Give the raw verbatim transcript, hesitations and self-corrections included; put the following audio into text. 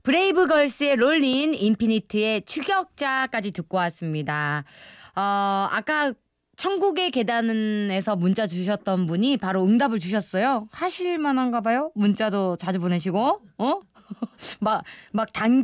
브레이브걸스의 롤린, 인피니트의 추격자까지 듣고 왔습니다. 어, 아까 천국의 계단에서 문자 주셨던 분이 바로 응답을 주셨어요. 하실 만한가 봐요. 문자도 자주 보내시고 어? 막, 막 단계